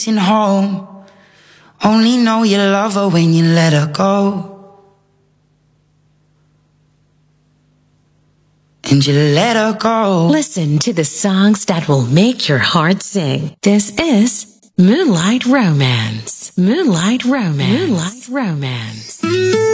home. Only know you love her when you let her go. And you let her go. Listen to the songs that will make your heart sing. This is Moonlight Romance. Moonlight Romance. Moonlight Romance.